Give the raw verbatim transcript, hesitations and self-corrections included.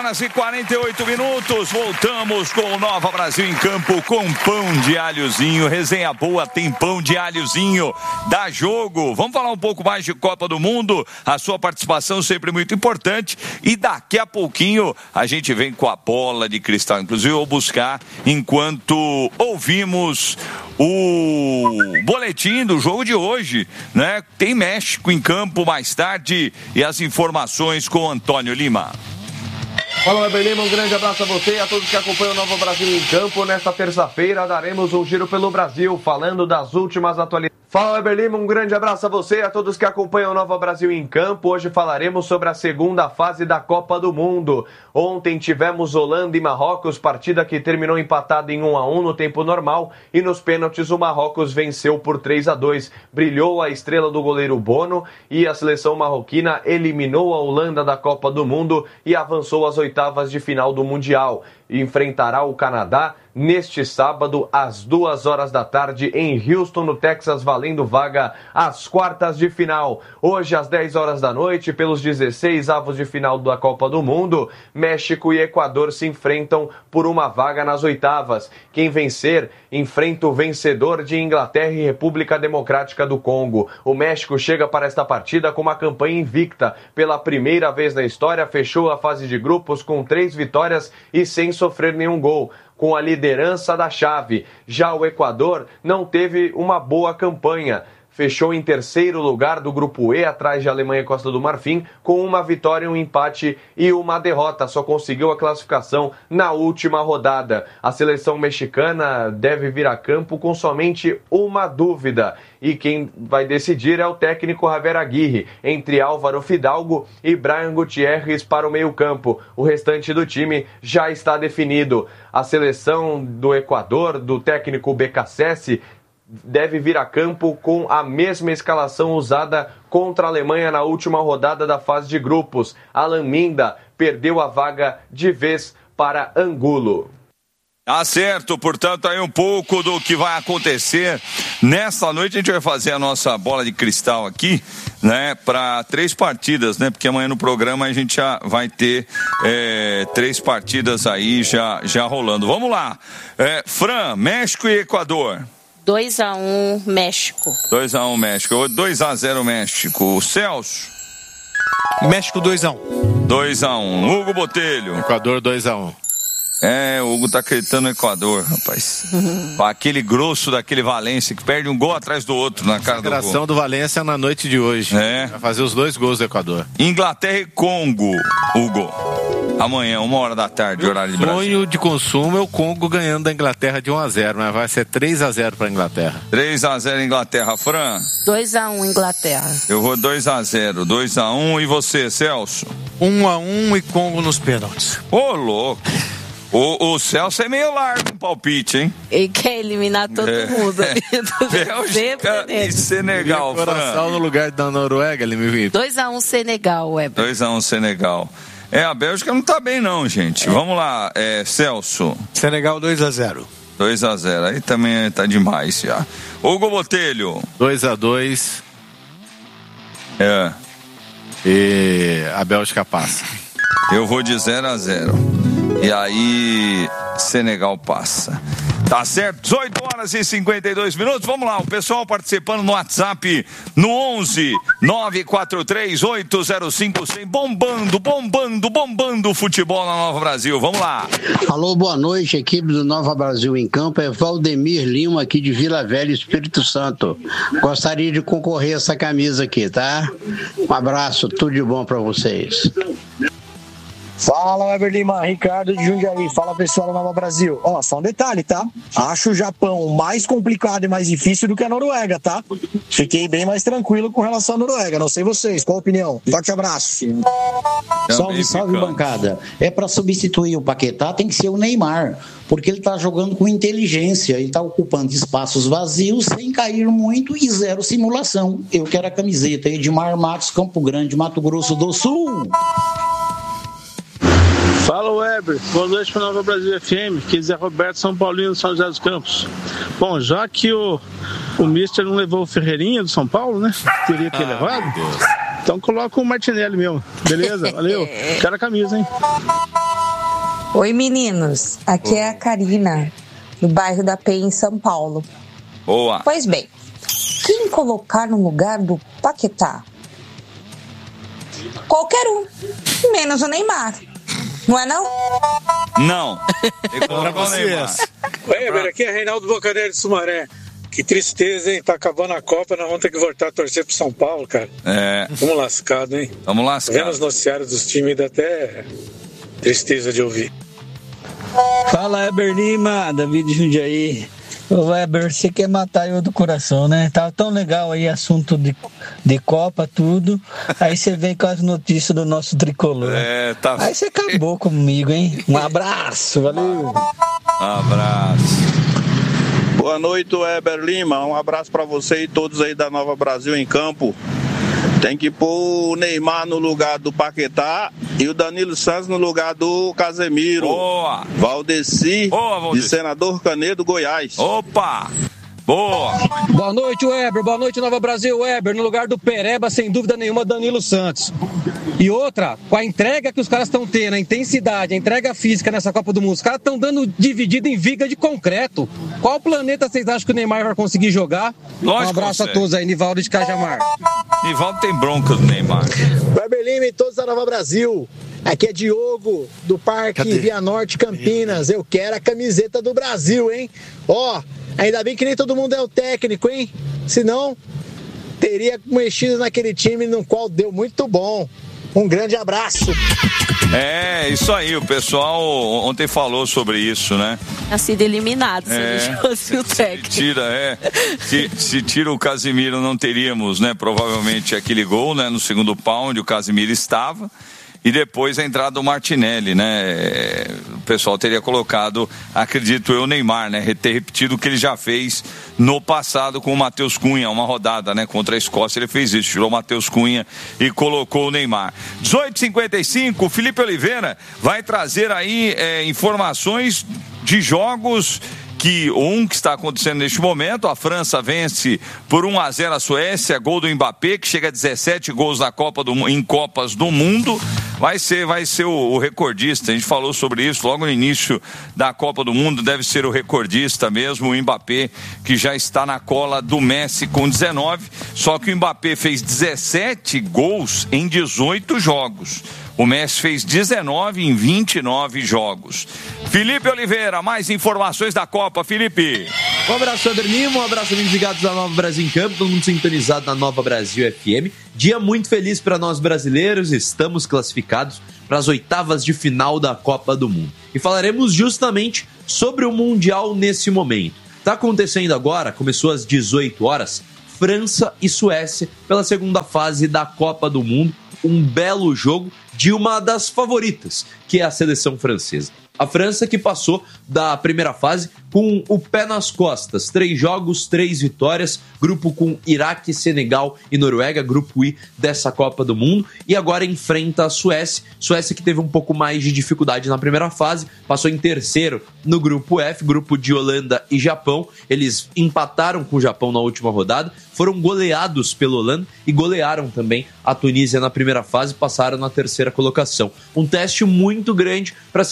horas e quarenta e oito minutos, voltamos com o Nova Brasil em Campo com pão de alhozinho, resenha boa, tem pão de alhozinho, dá jogo. Vamos falar um pouco mais de Copa do Mundo, a sua participação sempre muito importante e daqui a pouquinho a gente vem com a bola de cristal, inclusive eu vou buscar enquanto ouvimos o boletim do jogo de hoje, né? Tem México em campo mais tarde e as informações com Antônio Lima. Fala, Weber Lima, um grande abraço a você e a todos que acompanham o Nova Brasil em Campo. Nesta terça-feira daremos um giro pelo Brasil, falando das últimas atualidades. Fala, Weber Lima, um grande abraço a você e a todos que acompanham o Nova Brasil em Campo. Hoje falaremos sobre a segunda fase da Copa do Mundo. Ontem tivemos Holanda e Marrocos, partida que terminou empatada em um a um no tempo normal e nos pênaltis o Marrocos venceu por três a dois. Brilhou a estrela do goleiro Bono e a seleção marroquina eliminou a Holanda da Copa do Mundo e avançou às oitavas de final do Mundial. Enfrentará o Canadá neste sábado às duas horas da tarde em Houston, no Texas, valendo vaga às quartas de final. Hoje às dez horas da noite, pelos dezesseis avos de final da Copa do Mundo, México e Equador se enfrentam por uma vaga nas oitavas. Quem vencer enfrenta o vencedor de Inglaterra e República Democrática do Congo. O México chega para esta partida com uma campanha invicta. Pela primeira vez na história, fechou a fase de grupos com três vitórias e sem sofrer nenhum gol, com a liderança da chave. Já o Equador não teve uma boa campanha. Fechou em terceiro lugar do Grupo E, atrás de Alemanha e Costa do Marfim, com uma vitória, um empate e uma derrota. Só conseguiu a classificação na última rodada. A seleção mexicana deve vir a campo com somente uma dúvida. E quem vai decidir é o técnico Javier Aguirre, entre Álvaro Fidalgo e Brian Gutierrez para o meio-campo. O restante do time já está definido. A seleção do Equador, do técnico Beccacece, deve vir a campo com a mesma escalação usada contra a Alemanha na última rodada da fase de grupos. Alan Minda perdeu a vaga de vez para Angulo. Tá certo, portanto, aí um pouco do que vai acontecer nessa noite. A gente vai fazer a nossa bola de cristal aqui, né, para três partidas, né, porque amanhã no programa a gente já vai ter é, três partidas aí já, já rolando. Vamos lá, é, Fran, México e Equador. dois a um México. dois a um México. dois a zero México. Celso. México dois a um. dois a um. Hugo Botelho. Equador dois a um. É, o Hugo tá acreditando no Equador, rapaz. Uhum. Aquele grosso daquele Valência que perde um gol atrás do outro na cara do gol. A consagração do Valência na noite de hoje. É. Vai fazer os dois gols do Equador. Inglaterra e Congo, Hugo. Amanhã, uma hora da tarde, Meu horário de Brasil. O sonho de consumo é o Congo ganhando da Inglaterra de um a zero, mas vai ser três a zero para a Inglaterra. três a zero Inglaterra. Fran? dois a um Inglaterra. Eu vou dois a zero. dois a um. E você, Celso? um a um e Congo nos pênaltis. Ô, louco. O, o Celso é meio largo no palpite, hein? Ele quer eliminar todo é. mundo. Bélgica e Senegal, Fran. Coração no lugar da Noruega, ele me viu. dois a um Senegal, Weber. dois a um Senegal. É, a Bélgica não tá bem não, gente. Vamos lá, é, Celso. Senegal dois a zero. dois a zero, aí também tá demais já. Hugo Botelho. dois a dois. É. E a Bélgica passa. Eu vou de zero a zero. E aí, Senegal passa. Tá certo? dezoito horas e cinquenta e dois minutos. Vamos lá, o pessoal participando no WhatsApp no onze nove quatro três oito zero cinco cem. Bombando, bombando, bombando o futebol na Nova Brasil. Vamos lá. Alô, boa noite, equipe do Nova Brasil em Campo. É Valdemir Lima aqui de Vila Velha, Espírito Santo. Gostaria de concorrer a essa camisa aqui, tá? Um abraço, tudo de bom pra vocês. Fala, Weber Lima, Ricardo de Jundiaí. Fala, pessoal da Nova Brasil. Ó, só um detalhe, tá? Acho o Japão mais complicado e mais difícil do que a Noruega, tá? Fiquei bem mais tranquilo com relação à Noruega. Não sei vocês, qual a opinião? Forte abraço. Salve, salve, bancada. É pra substituir o Paquetá, tem que ser o Neymar, porque ele tá jogando com inteligência, ele tá ocupando espaços vazios sem cair muito e zero simulação. Eu quero a camiseta Edmar Matos, Campo Grande, Mato Grosso do Sul. Fala, Weber, boa noite para Nova Brasil F M, que é Roberto São Paulino, São José dos Campos. Bom, já que o, o Mister não levou o Ferreirinha do São Paulo, né? Teria que ter ah, levado. Então coloca o Martinelli mesmo, beleza? Valeu. Quero a camisa, hein? Oi, meninos. Aqui é a Karina, do bairro da Penha, em São Paulo. Boa. Pois bem, quem colocar no lugar do Paquetá? Qualquer um, menos o Neymar. Não é não? Não. Para vocês. Oi, aqui é Reinaldo Bocaneiro de Sumaré. Que tristeza, hein? Tá acabando a Copa, nós vamos ter que voltar a torcer pro São Paulo, cara. É. Vamos lascado, hein? Vamos lascado. Vendo os noticiários dos times, dá até tristeza de ouvir. Fala, Weber Lima, David Jundiaí. Ô, Weber, você quer matar eu do coração, né? Tava tão legal aí, assunto de, de Copa, tudo. Aí você vem com as notícias do nosso tricolor. É, tá. Aí você acabou comigo, hein? Um abraço, valeu. Abraço. Boa noite, Weber Lima. Um abraço pra você e todos aí da Nova Brasil em Campo. Tem que pôr o Neymar no lugar do Paquetá e o Danilo Santos no lugar do Casemiro. Boa! Valdeci, Boa, Valdeci. de Senador Canedo, Goiás. Opa! Boa! Boa noite, Weber. Boa noite, Nova Brasil. Weber, no lugar do Pereba, sem dúvida nenhuma, Danilo Santos. E outra, com a entrega que os caras estão tendo, a intensidade, a entrega física nessa Copa do Mundo, os caras estão dando dividido em viga de concreto. Qual planeta vocês acham que o Neymar vai conseguir jogar? Lógico, um abraço consegue. a todos aí, Nivaldo de Cajamar. Nivaldo tem bronca do Neymar. Weber Lima e todos da Nova Brasil. Aqui é Diogo, do Parque Cadê? Via Norte, Campinas. Eu quero a camiseta do Brasil, hein? Ó, ainda bem que nem todo mundo é o técnico, hein? Senão, teria mexido naquele time no qual deu muito bom. Um grande abraço. É, isso aí, o pessoal ontem falou sobre isso, né? Tinha sido eliminado se É. ele fosse o técnico. Se tira, é. Se, se tira o Casemiro, não teríamos, né? Provavelmente aquele gol, né? No segundo pau, onde o Casemiro estava. E depois a entrada do Martinelli, né? O pessoal teria colocado, acredito eu, o Neymar, né? Ter repetido o que ele já fez no passado com o Matheus Cunha, uma rodada, né? Contra a Escócia, ele fez isso, tirou o Matheus Cunha e colocou o Neymar. dezoito e cinquenta e cinco, Felipe Oliveira vai trazer aí é, informações de jogos que um que está acontecendo neste momento. A França vence por um a zero a Suécia, gol do Mbappé, que chega a dezessete gols na Copa do, em Copas do Mundo. Vai ser, vai ser o, o recordista. A gente falou sobre isso logo no início da Copa do Mundo. Deve ser o recordista mesmo, o Mbappé, que já está na cola do Messi com dezenove. Só que o Mbappé fez dezessete gols em dezoito jogos. O Messi fez dezenove em vinte e nove jogos. Felipe Oliveira, mais informações da Copa, Felipe. Um abraço, Weber Lima, um abraço, amigos ligados da Nova Brasil em Campo, todo mundo sintonizado na Nova Brasil F M. Dia muito feliz para nós brasileiros, estamos classificados para as oitavas de final da Copa do Mundo. E falaremos justamente sobre o Mundial nesse momento. Está acontecendo agora, começou às dezoito horas, França e Suécia pela segunda fase da Copa do Mundo. Um belo jogo de uma das favoritas, que é a seleção francesa. A França que passou da primeira fase com o pé nas costas. Três jogos, três vitórias. Grupo com Iraque, Senegal e Noruega. Grupo I dessa Copa do Mundo. E agora enfrenta a Suécia. Suécia que teve um pouco mais de dificuldade na primeira fase. Passou em terceiro no grupo F. Grupo de Holanda e Japão. Eles empataram com o Japão na última rodada. Foram goleados pela Holanda e golearam também a Tunísia na primeira fase. Passaram na terceira colocação. Um teste muito grande para